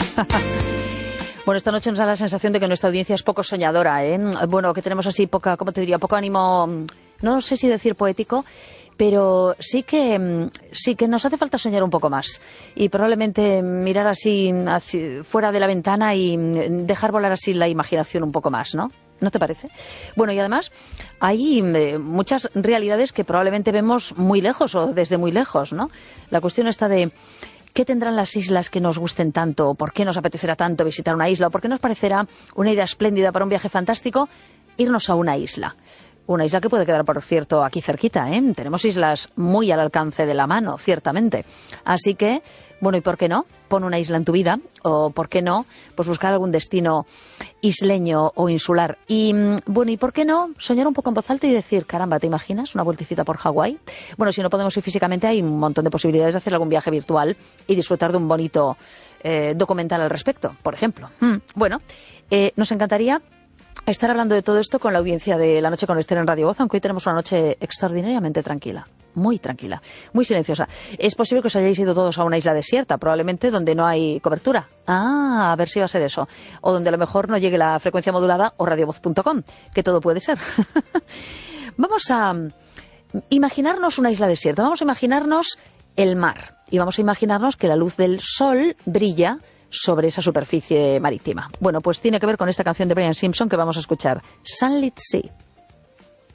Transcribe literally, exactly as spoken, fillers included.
Bueno, esta noche nos da la sensación de que nuestra audiencia es poco soñadora, ¿eh? Bueno, que tenemos así poca, ¿cómo te diría? Poco ánimo, no sé si decir poético, pero sí que sí que nos hace falta soñar un poco más y probablemente mirar así hacia, fuera de la ventana y dejar volar así la imaginación un poco más, ¿no? ¿No te parece? Bueno, y además hay eh, muchas realidades que probablemente vemos muy lejos o desde muy lejos, ¿no? La cuestión está de ¿qué tendrán las islas que nos gusten tanto? ¿Por qué nos apetecerá tanto visitar una isla? ¿O por qué nos parecerá una idea espléndida para un viaje fantástico irnos a una isla? Una isla que puede quedar, por cierto, aquí cerquita, ¿eh? Tenemos islas muy al alcance de la mano, ciertamente. Así que, bueno, ¿y por qué no? Pon una isla en tu vida, o ¿por qué no? Pues buscar algún destino isleño o insular. Y, bueno, ¿y por qué no? Soñar un poco en voz alta y decir, caramba, ¿te imaginas una vueltecita por Hawái? Bueno, si no podemos ir físicamente, hay un montón de posibilidades de hacer algún viaje virtual y disfrutar de un bonito eh, documental al respecto, por ejemplo. Mm, bueno, eh, nos encantaría estar hablando de todo esto con la audiencia de La Noche con Esther en Radio Voz, aunque hoy tenemos una noche extraordinariamente tranquila, muy tranquila, muy silenciosa. Es posible que os hayáis ido todos a una isla desierta, probablemente donde no hay cobertura. Ah, a ver si va a ser eso. O donde a lo mejor no llegue la frecuencia modulada o radiovoz punto com, que todo puede ser. Vamos a imaginarnos una isla desierta, vamos a imaginarnos el mar y vamos a imaginarnos que la luz del sol brilla sobre esa superficie marítima. Bueno, pues tiene que ver con esta canción de Brian Simpson que vamos a escuchar, Sunlit Sea.